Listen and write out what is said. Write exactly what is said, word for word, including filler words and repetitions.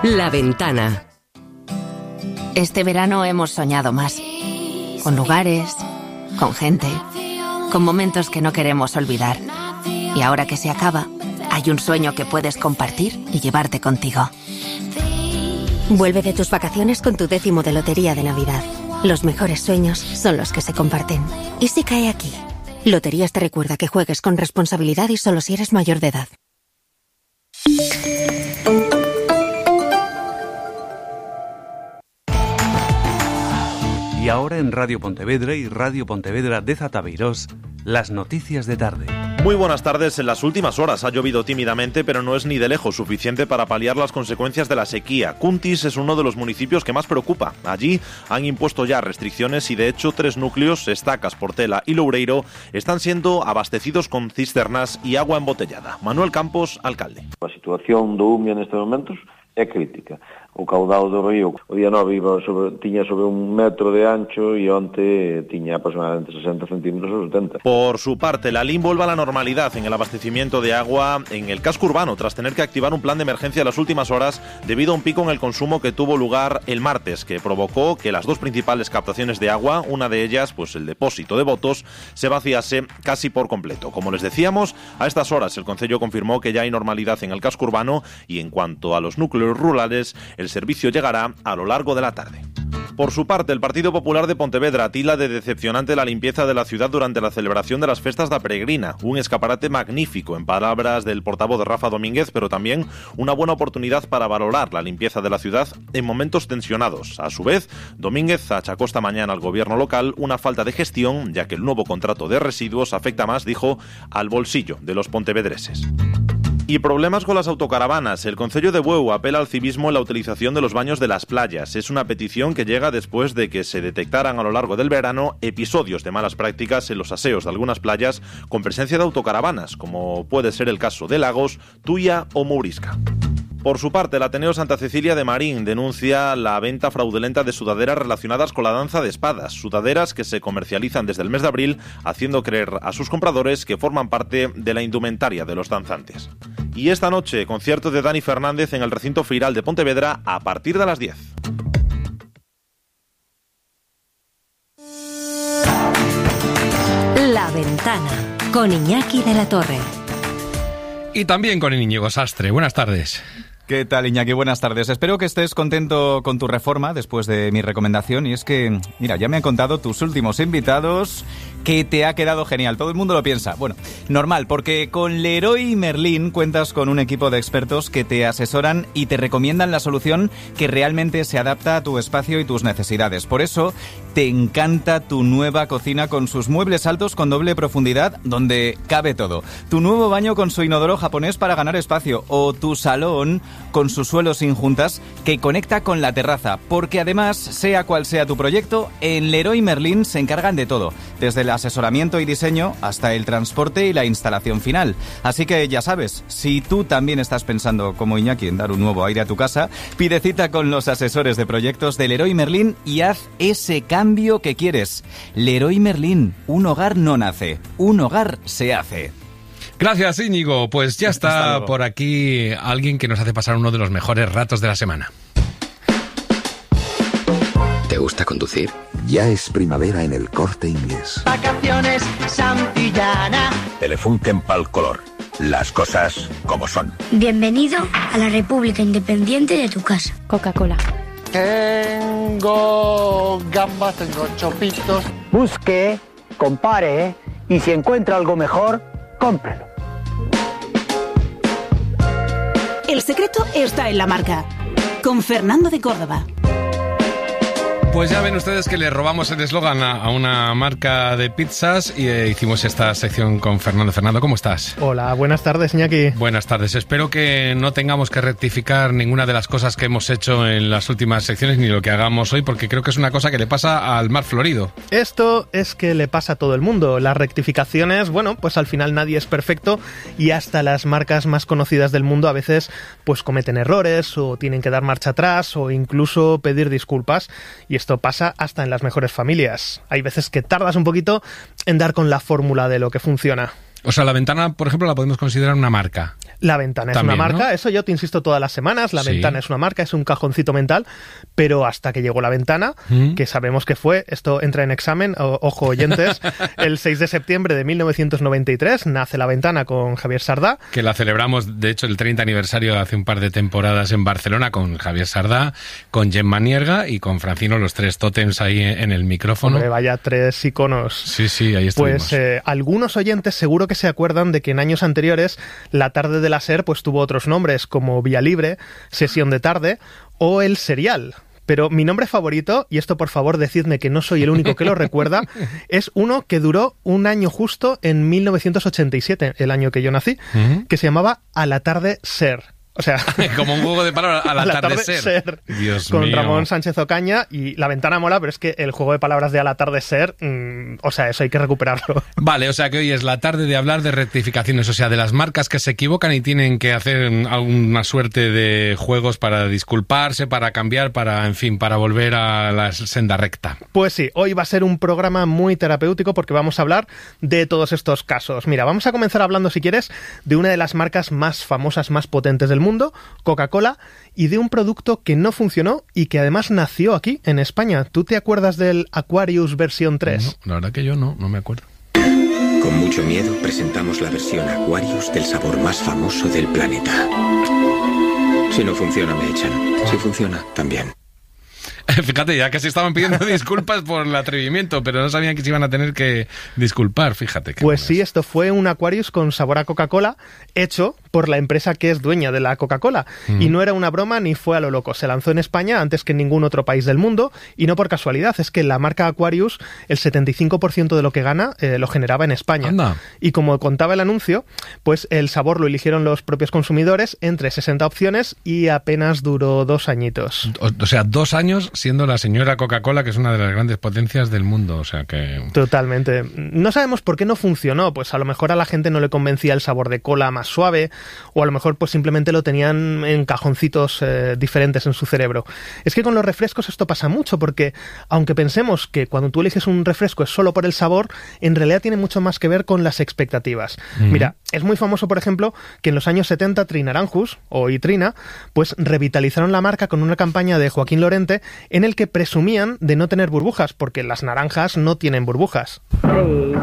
La Ventana. Este verano hemos soñado más. Con lugares, con gente, con momentos que no queremos olvidar. Y ahora que se acaba, hay un sueño que puedes compartir y llevarte contigo. Vuelve de tus vacaciones con tu décimo de lotería de Navidad. Los mejores sueños son los que se comparten. ¿Y si cae aquí? Loterías te recuerda que juegues con responsabilidad y solo si eres mayor de edad. Y ahora en Radio Pontevedra y Radio Pontevedra de Zatabeirós, las noticias de tarde. Muy buenas tardes. En las últimas horas ha llovido tímidamente, pero no es ni de lejos suficiente para paliar las consecuencias de la sequía. Cuntis es uno de los municipios que más preocupa. Allí han impuesto ya restricciones y de hecho tres núcleos, Estacas, Portela y Loureiro, están siendo abastecidos con cisternas y agua embotellada. Manuel Campos, alcalde. A situación do Umia nestes momentos é crítica. O caudal do río o día nove iba sobre, tiña sobre un metro de ancho e onte tiña aproximadamente sesenta centímetros ou setenta. Por su parte, la Lim vuelve a la normalidad en el abastecimiento de agua en el casco urbano tras tener que activar un plan de emergencia en las últimas horas debido a un pico en el consumo que tuvo lugar el martes, que provocó que las dos principales captaciones de agua, una de ellas, pues el depósito de Botos, se vaciase casi por completo. Como les decíamos, a estas horas el Concello confirmó que ya hay normalidad en el casco urbano y en cuanto a los núcleos rurales, el servicio llegará a lo largo de la tarde. Por su parte, el Partido Popular de Pontevedra tila de decepcionante la limpieza de la ciudad durante la celebración de las Festas da Peregrina, un escaparate magnífico en palabras del portavoz de Rafa Domínguez, pero también una buena oportunidad para valorar la limpieza de la ciudad en momentos tensionados. A su vez, Domínguez achacó esta mañana al gobierno local una falta de gestión, ya que el nuevo contrato de residuos afecta más, dijo, al bolsillo de los pontevedreses. Y problemas con las autocaravanas. El Concello de Bueu apela al civismo en la utilización de los baños de las playas. Es una petición que llega después de que se detectaran a lo largo del verano episodios de malas prácticas en los aseos de algunas playas con presencia de autocaravanas, como puede ser el caso de Lagos, Tuya o Mourisca. Por su parte, el Ateneo Santa Cecilia de Marín denuncia la venta fraudulenta de sudaderas relacionadas con la danza de espadas, sudaderas que se comercializan desde el mes de abril, haciendo creer a sus compradores que forman parte de la indumentaria de los danzantes. Y esta noche, concierto de Dani Fernández en el recinto Feiral de Pontevedra a partir de las diez. La Ventana, con Iñaki de la Torre. Y también con Íñigo Sastre. Buenas tardes. ¿Qué tal, Iñaki? Buenas tardes. Espero que estés contento con tu reforma después de mi recomendación. Y es que, mira, ya me han contado tus últimos invitados que te ha quedado genial. Todo el mundo lo piensa. Bueno, normal, porque con Leroy Merlin cuentas con un equipo de expertos que te asesoran y te recomiendan la solución que realmente se adapta a tu espacio y tus necesidades. Por eso, te encanta tu nueva cocina con sus muebles altos con doble profundidad donde cabe todo. Tu nuevo baño con su inodoro japonés para ganar espacio. O tu salón con su suelo sin juntas que conecta con la terraza. Porque además, sea cual sea tu proyecto, en Leroy Merlin se encargan de todo. Desde el asesoramiento y diseño hasta el transporte y la instalación final. Así que ya sabes, si tú también estás pensando como Iñaki en dar un nuevo aire a tu casa, pide cita con los asesores de proyectos de Leroy Merlin y haz ese cambio que quieres. Leroy Merlin, un hogar no nace, un hogar se hace. Gracias, Íñigo. Pues ya está por aquí alguien que nos hace pasar uno de los mejores ratos de la semana. ¿Te gusta conducir? Ya es primavera en el Corte Inglés. Vacaciones Santillana. Telefunken pal color. Las cosas como son. Bienvenido a la República Independiente de tu casa. Coca-Cola. Tengo gambas, tengo chopitos. Busque, compare y si encuentra algo mejor, cómpralo. El secreto está en la marca. Con Fernando de Córdoba. Pues ya ven ustedes que le robamos el eslogan a, a una marca de pizzas y eh, hicimos esta sección con Fernando. Fernando, ¿cómo estás? Hola, buenas tardes, Iñaki. Buenas tardes. Espero que no tengamos que rectificar ninguna de las cosas que hemos hecho en las últimas secciones ni lo que hagamos hoy, porque creo que es una cosa que le pasa al mar florido. Esto es que le pasa a todo el mundo. Las rectificaciones, bueno, pues al final nadie es perfecto y hasta las marcas más conocidas del mundo a veces pues cometen errores o tienen que dar marcha atrás o incluso pedir disculpas. Y esto pasa hasta en las mejores familias. Hay veces que tardas un poquito en dar con la fórmula de lo que funciona. O sea, la Ventana, por ejemplo, la podemos considerar una marca. La Ventana es También, una marca, ¿no? Eso yo te insisto todas las semanas, la Sí. Ventana es una marca, es un cajoncito mental, pero hasta que llegó la Ventana, ¿Mm? que sabemos que fue, esto entra en examen, o, ojo oyentes, el seis de septiembre de mil novecientos noventa y tres nace la Ventana con Javier Sardá. Que la celebramos, de hecho, el treinta aniversario hace un par de temporadas en Barcelona con Javier Sardá, con Gemma Nierga y con Francino, los tres tótems ahí en el micrófono. Hombre, vaya tres iconos. Sí, sí, ahí estuvimos. Pues eh, algunos oyentes seguro que se acuerdan de que en años anteriores la tarde de la SER pues tuvo otros nombres como Vía Libre, Sesión de Tarde o El Serial. Pero mi nombre favorito, y esto por favor decidme que no soy el único que lo recuerda, es uno que duró un año justo en mil novecientos ochenta y siete, el año que yo nací, Uh-huh. que se llamaba A la Tarde SER. O sea, como un juego de palabras al al atardecer. atardecer, Dios con mío. Ramón Sánchez Ocaña, y La Ventana mola, pero es que el juego de palabras de al atardecer, mmm, o sea, eso hay que recuperarlo. Vale, o sea que hoy es la tarde de hablar de rectificaciones, o sea, de las marcas que se equivocan y tienen que hacer alguna suerte de juegos para disculparse, para cambiar, para, en fin, para volver a la senda recta. Pues sí, hoy va a ser un programa muy terapéutico porque vamos a hablar de todos estos casos. Mira, vamos a comenzar hablando, si quieres, de una de las marcas más famosas, más potentes del mundo, Coca-Cola, y de un producto que no funcionó y que además nació aquí, en España. ¿Tú te acuerdas del Aquarius versión tres? No, la verdad que yo no, no me acuerdo. Con mucho miedo presentamos la versión Aquarius del sabor más famoso del planeta. Si no funciona, me echan. Si funciona, también. Fíjate, ya que se estaban pidiendo disculpas por el atrevimiento, pero no sabían que se iban a tener que disculpar, fíjate. Pues sí, esto fue un Aquarius con sabor a Coca-Cola, hecho por la empresa que es dueña de la Coca-Cola. Mm. Y no era una broma ni fue a lo loco. Se lanzó en España antes que en ningún otro país del mundo, y no por casualidad, es que la marca Aquarius, el setenta y cinco por ciento de lo que gana, eh, lo generaba en España. Anda. Y como contaba el anuncio, pues el sabor lo eligieron los propios consumidores entre sesenta opciones y apenas duró dos añitos. O, o sea, dos años siendo la señora Coca-Cola, que es una de las grandes potencias del mundo, o sea que... Totalmente. No sabemos por qué no funcionó, pues a lo mejor a la gente no le convencía el sabor de cola más suave, o a lo mejor pues simplemente lo tenían en cajoncitos eh, diferentes en su cerebro. Es que con los refrescos esto pasa mucho, porque aunque pensemos que cuando tú eliges un refresco es solo por el sabor, en realidad tiene mucho más que ver con las expectativas. Uh-huh. Mira, es muy famoso, por ejemplo, que en los años setenta Trinaranjus, o Itrina, pues revitalizaron la marca con una campaña de Joaquín Lorente en el que presumían de no tener burbujas, porque las naranjas no tienen burbujas.